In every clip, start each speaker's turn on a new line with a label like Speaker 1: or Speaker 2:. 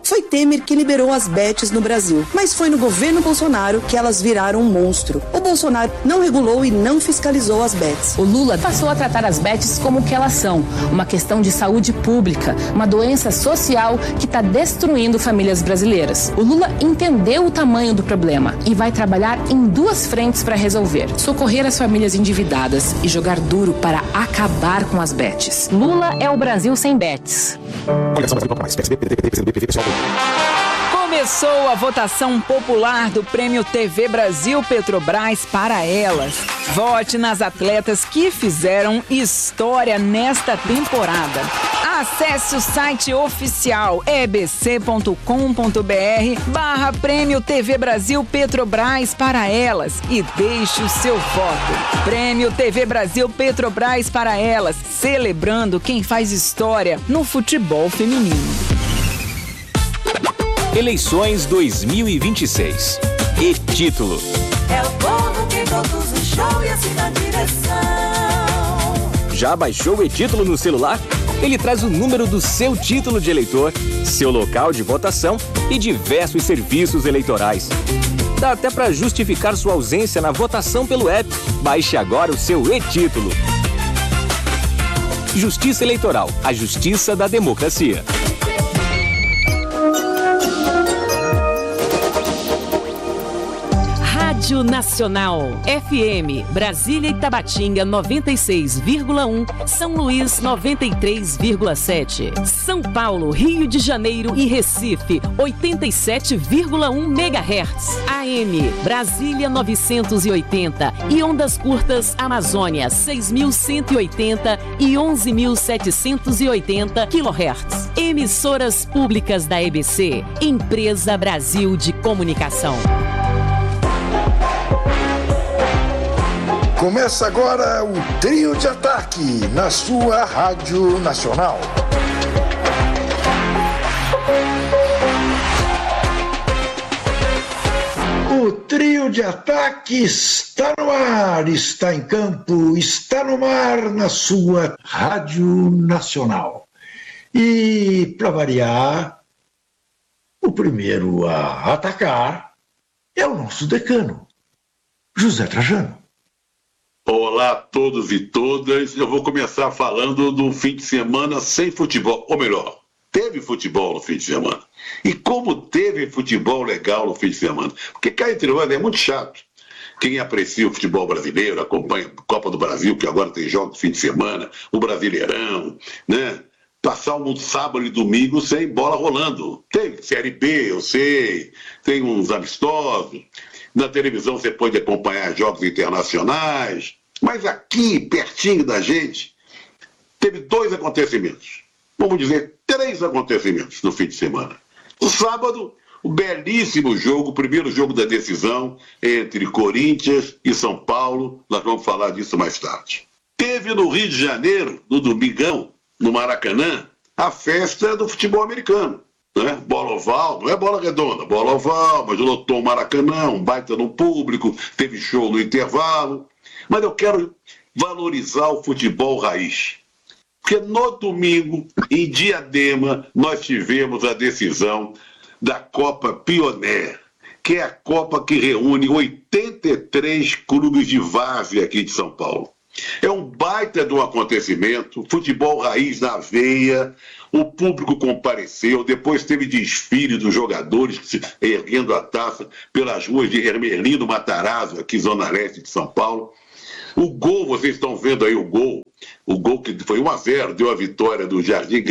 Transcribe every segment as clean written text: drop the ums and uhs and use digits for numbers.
Speaker 1: Foi Temer que liberou as bets no Brasil, mas foi no governo Bolsonaro que elas viraram um monstro. O Bolsonaro não regulou e não fiscalizou as bets.
Speaker 2: O Lula passou a tratar as bets como o que elas são, uma questão de saúde pública, uma doença social que está destruindo famílias brasileiras. O Lula entendeu o tamanho do problema e vai trabalhar em duas frentes para resolver: socorrer as famílias endividadas e jogar duro para acabar com as bets. Lula é o Brasil sem bets.
Speaker 3: Começou a votação popular do Prêmio TV Brasil Petrobras para elas. Vote nas atletas que fizeram história nesta temporada. Acesse o site oficial ebc.com.br/Prêmio TV Brasil Petrobras para elas e deixe o seu voto. Prêmio TV Brasil Petrobras para elas, celebrando quem faz história no futebol feminino.
Speaker 4: Eleições 2026. E título:
Speaker 5: é o povo quem conduz o show e assina a direção.
Speaker 4: Já baixou o e-título no celular? Ele traz o número do seu título de eleitor, seu local de votação e diversos serviços eleitorais. Dá até para justificar sua ausência na votação pelo app. Baixe agora o seu e-título. Justiça Eleitoral, a justiça da democracia.
Speaker 6: Rádio Nacional, FM, Brasília e Tabatinga 96,1, São Luís 93,7, São Paulo, Rio de Janeiro e Recife 87,1 MHz, AM, Brasília 980 e ondas curtas Amazônia 6.180 e 11.780 kHz. Emissoras públicas da EBC, Empresa Brasil de Comunicação.
Speaker 7: Começa agora o Trio de Ataque na sua Rádio Nacional. O Trio de Ataque está no ar, está em campo, está no mar na sua Rádio Nacional. E, para variar, o primeiro a atacar é o nosso decano, José Trajano.
Speaker 8: Olá a todos e todas. Eu vou começar falando do fim de semana sem futebol. Ou melhor, teve futebol no fim de semana. E como teve futebol legal no fim de semana. Porque cá entre nós é muito chato. Quem aprecia o futebol brasileiro, acompanha a Copa do Brasil, que agora tem jogos no fim de semana, o Brasileirão, né? Passar um sábado e domingo sem bola rolando. Tem Série B, eu sei, tem uns amistosos. Na televisão você pode acompanhar jogos internacionais. Mas aqui, pertinho da gente, teve dois acontecimentos. Vamos dizer, três acontecimentos no fim de semana. No sábado, o belíssimo jogo, o primeiro jogo da decisão entre Corinthians e São Paulo. Nós vamos falar disso mais tarde. Teve no Rio de Janeiro, no domingão, no Maracanã, a festa do futebol americano. Né? Bola oval, não é bola redonda, bola oval, mas lotou o Maracanã, um baita no público, teve show no intervalo. Mas eu quero valorizar o futebol raiz. Porque no domingo, em Diadema, nós tivemos a decisão da Copa Pioneer, que é a Copa que reúne 83 clubes de várzea aqui de São Paulo. É um baita de um acontecimento, futebol raiz na veia, o público compareceu, depois teve desfile dos jogadores erguendo a taça pelas ruas de Hermelino Matarazzo, aqui Zona Leste de São Paulo. O gol, vocês estão vendo aí o gol que foi 1-0, deu a vitória do Jardim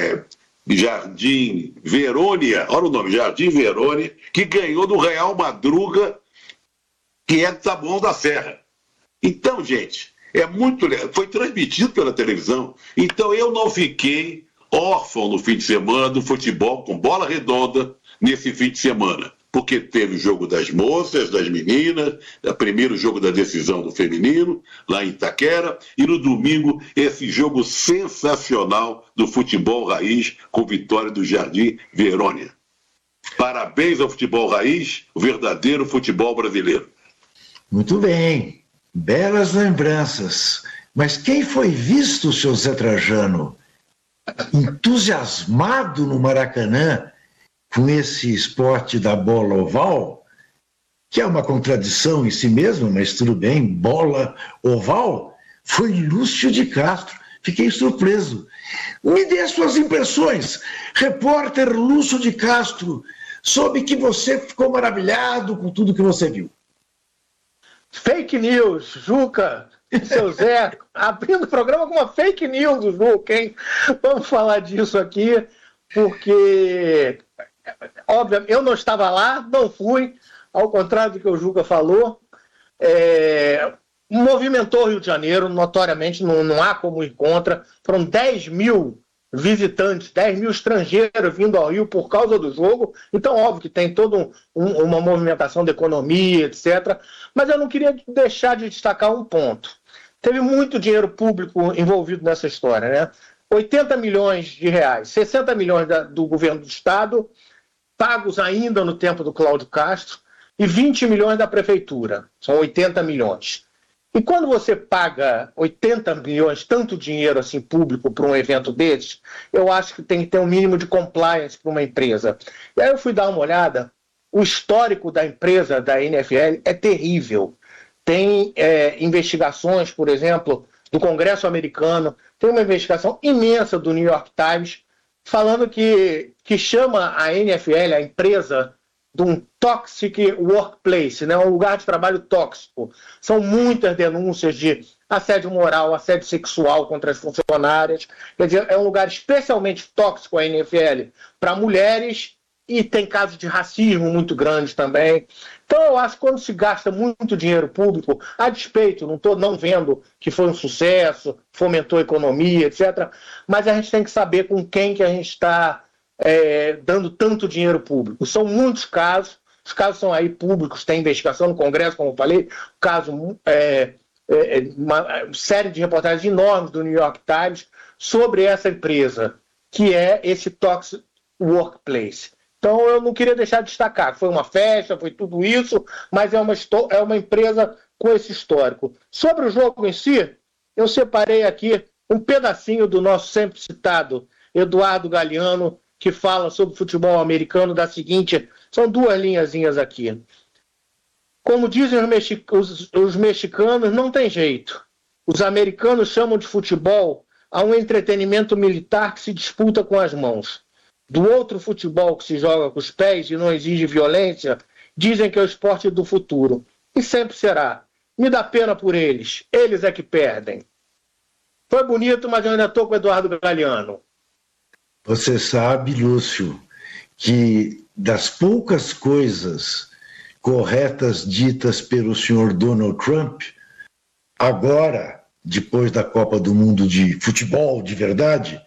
Speaker 8: Verônia, olha o nome, Jardim Verônia, que ganhou do Real Madruga, que é de Taboão da Serra. Então, gente, é muito legal, foi transmitido pela televisão, então eu não fiquei órfão no fim de semana do futebol com bola redonda nesse fim de semana. Porque teve o jogo das moças, das meninas, o primeiro jogo da decisão do feminino, lá em Itaquera, e no domingo esse jogo sensacional do futebol raiz com vitória do Jardim Verônia. Parabéns ao futebol raiz, o verdadeiro futebol brasileiro.
Speaker 7: Muito bem, belas lembranças. Mas quem foi visto, seu Zé Trajano, entusiasmado no Maracanã, com esse esporte da bola oval, que é uma contradição em si mesmo, mas tudo bem, bola oval, foi Lúcio de Castro. Fiquei surpreso. Me dê suas impressões. Repórter Lúcio de Castro, soube que você ficou maravilhado com tudo que você viu.
Speaker 9: Fake news, Juca, seu Zé, abrindo o programa com uma fake news do Juca, hein? Vamos falar disso aqui, porque, óbvio, eu não estava lá, não fui, ao contrário do que o Juca falou, movimentou o Rio de Janeiro, notoriamente, não há como ir contra, foram 10 mil visitantes, 10 mil estrangeiros vindo ao Rio por causa do jogo, então óbvio que tem toda uma movimentação da economia, etc. Mas eu não queria deixar de destacar um ponto. Teve muito dinheiro público envolvido nessa história, né? 80 milhões de reais, 60 milhões do governo do estado, pagos ainda no tempo do Cláudio Castro, e 20 milhões da prefeitura, são 80 milhões. E quando você paga 80 milhões, tanto dinheiro assim público para um evento desses, eu acho que tem que ter um mínimo de compliance para uma empresa. E aí eu fui dar uma olhada, o histórico da empresa, da NFL, é terrível. Tem investigações, por exemplo, do Congresso americano, tem uma investigação imensa do New York Times, falando que chama a NFL, a empresa, de um toxic workplace, né? Um lugar de trabalho tóxico. São muitas denúncias de assédio moral, assédio sexual contra as funcionárias. Quer dizer, é um lugar especialmente tóxico a NFL para mulheres e tem casos de racismo muito grandes também. Então eu acho que quando se gasta muito dinheiro público, a despeito, não estou não vendo que foi um sucesso, fomentou a economia, etc., mas a gente tem que saber com quem que a gente está dando tanto dinheiro público. São muitos casos, os casos são aí públicos, tem investigação no Congresso, como eu falei, caso, uma série de reportagens enormes do New York Times sobre essa empresa, que é esse Toxic Workplace. Então eu não queria deixar de destacar, foi uma festa, foi tudo isso, mas é uma empresa com esse histórico. Sobre o jogo em si, eu separei aqui um pedacinho do nosso sempre citado Eduardo Galeano, que fala sobre futebol americano da seguinte, são duas linhazinhas aqui. Como dizem os mexicanos, não tem jeito. Os americanos chamam de futebol a um entretenimento militar que se disputa com as mãos. Do outro futebol que se joga com os pés e não exige violência, dizem que é o esporte do futuro. E sempre será. Me dá pena por eles. Eles é que perdem. Foi bonito, mas eu ainda estou com o Eduardo Galeano.
Speaker 7: Você sabe, Lúcio, que das poucas coisas corretas ditas pelo senhor Donald Trump, agora, depois da Copa do Mundo de futebol de verdade,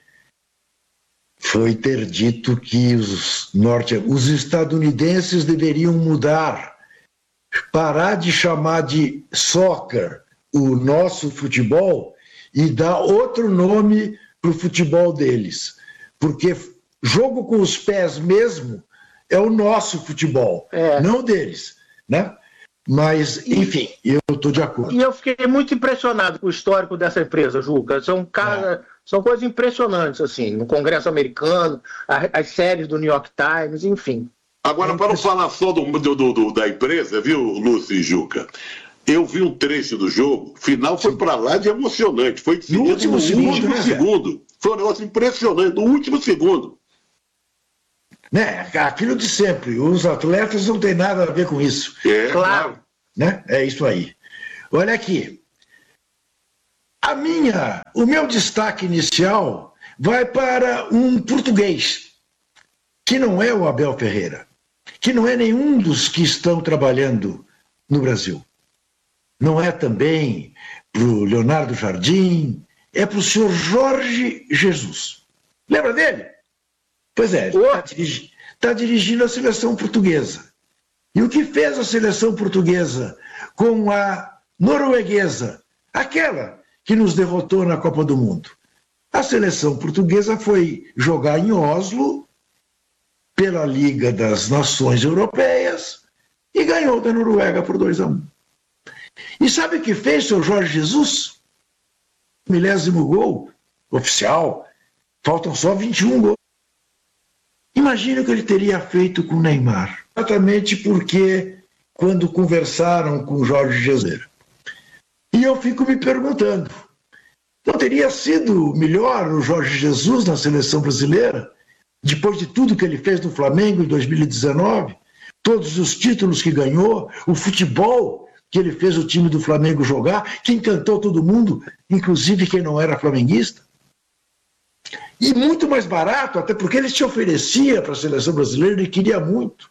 Speaker 7: foi ter dito que os estadunidenses deveriam mudar, parar de chamar de soccer o nosso futebol e dar outro nome para o futebol deles. Porque jogo com os pés mesmo é o nosso futebol, não deles, né? Mas, enfim, eu estou de acordo.
Speaker 9: E eu fiquei muito impressionado com o histórico dessa empresa, Juca. São coisas impressionantes, assim, no Congresso americano, as séries do New York Times, enfim.
Speaker 8: Agora, para não falar só da empresa, viu, Lúcio e Juca? Eu vi um trecho do jogo, o final foi para lá de emocionante. Foi decidido no último segundo. Foi um negócio impressionante, no último segundo.
Speaker 7: Né? Aquilo de sempre, os atletas não têm nada a ver com isso.
Speaker 9: Claro.
Speaker 7: Né? É isso aí. Olha aqui. O meu destaque inicial vai para um português, que não é o Abel Ferreira, que não é nenhum dos que estão trabalhando no Brasil. Não é também para o Leonardo Jardim, é para o senhor Jorge Jesus. Lembra dele? Pois é, está dirigindo a seleção portuguesa. E o que fez a seleção portuguesa com a norueguesa, aquela que nos derrotou na Copa do Mundo? A seleção portuguesa foi jogar em Oslo, pela Liga das Nações Europeias, e ganhou da Noruega por 2-1. E sabe o que fez o seu Jorge Jesus? milésimo gol oficial, faltam só 21 gols. Imagina o que ele teria feito com o Neymar. Exatamente porque quando conversaram com o Jorge Jesus. E eu fico me perguntando, não teria sido melhor o Jorge Jesus na seleção brasileira, depois de tudo que ele fez no Flamengo em 2019, todos os títulos que ganhou, o futebol que ele fez o time do Flamengo jogar, que encantou todo mundo, inclusive quem não era flamenguista? E muito mais barato, até porque ele se oferecia para a seleção brasileira, ele queria muito.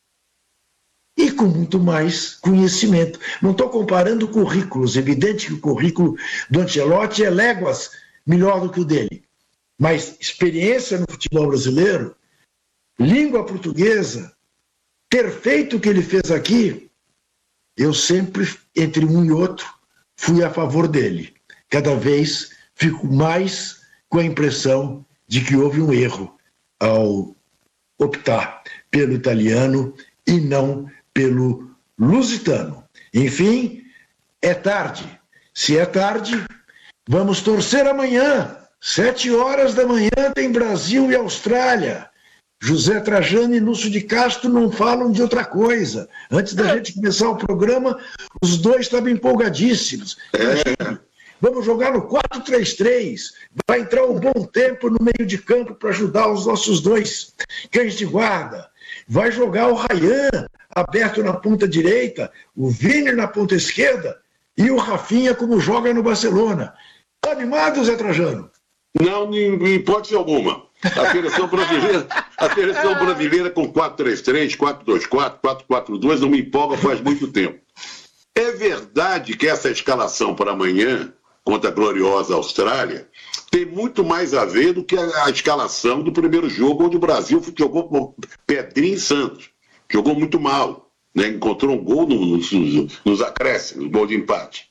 Speaker 7: E com muito mais conhecimento. Não estou comparando currículos, evidente que o currículo do Ancelotti é léguas melhor do que o dele. Mas experiência no futebol brasileiro, língua portuguesa, ter feito o que ele fez aqui, eu sempre, entre um e outro, fui a favor dele. Cada vez fico mais com a impressão de que houve um erro ao optar pelo italiano e não pelo lusitano. Enfim, é tarde. Se é tarde, vamos torcer amanhã. 7h da manhã tem Brasil e Austrália. José Trajano e Lúcio de Castro não falam de outra coisa. Antes da gente começar o programa, os dois estavam empolgadíssimos. Vamos jogar no 4-3-3. Vai entrar um bom tempo no meio de campo para ajudar os nossos dois cães de guarda. Vai jogar o Ryan aberto na ponta direita, o Vini na ponta esquerda e o Rafinha como joga no Barcelona. Tá animado, Zé Trajano?
Speaker 8: Não, em hipótese alguma. A seleção brasileira com 4-3-3, 4-2-4, 4-4-2 não me empolga faz muito tempo. É verdade que essa escalação para amanhã, contra a gloriosa Austrália, tem muito mais a ver do que a escalação do primeiro jogo, onde o Brasil jogou com Pedrinho e Santos. Jogou muito mal, né? Encontrou um gol nos acréscimos, gol de empate.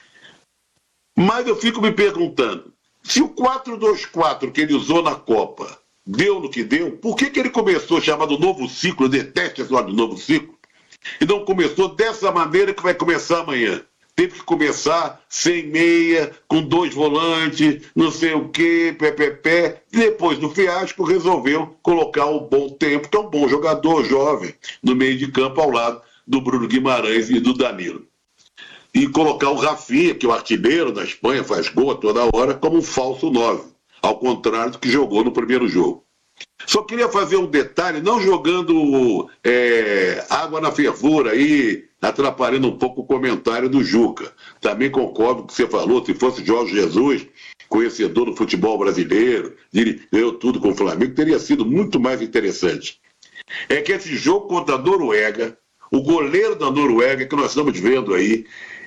Speaker 8: Mas eu fico me perguntando, se o 4-2-4 que ele usou na Copa deu no que deu, por que ele começou chamado novo ciclo, eu detesto esse nome de novo ciclo, e não começou dessa maneira que vai começar amanhã? Teve que começar sem meia, com 2 volantes, não sei o quê, pé. Depois do fiasco, resolveu colocar o Bom Tempo, que é um bom jogador jovem, no meio de campo ao lado do Bruno Guimarães e do Danilo. E colocar o Rafinha, que é o artilheiro da Espanha, faz gol a toda hora, como um falso 9, ao contrário do que jogou no primeiro jogo. Só queria fazer um detalhe, não jogando água na fervura aí, atrapalhando um pouco o comentário do Juca. Também concordo com o que você falou, se fosse Jorge Jesus, conhecedor do futebol brasileiro, ganhou tudo com o Flamengo, teria sido muito mais interessante. É que esse jogo contra a Noruega, o goleiro da Noruega, que nós estamos vendo aí,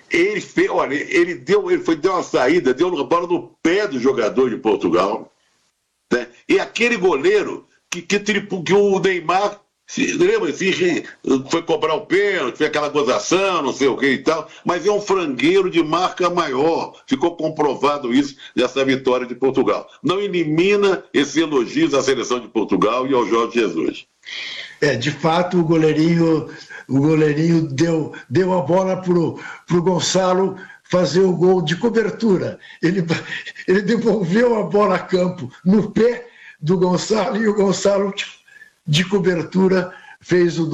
Speaker 8: ele deu uma saída, deu uma bola no pé do jogador de Portugal, né? E aquele goleiro que o Neymar, lembra, foi cobrar o pênalti, foi aquela gozação, não sei o que e tal, mas é um frangueiro de marca maior. Ficou comprovado isso nessa vitória de Portugal. Não elimina esses elogios à seleção de Portugal e ao Jorge Jesus.
Speaker 7: De fato, o goleirinho deu a bola pro Gonçalo fazer o gol de cobertura. Ele devolveu a bola a campo no pé do Gonçalo e o Gonçalo, de cobertura, fez o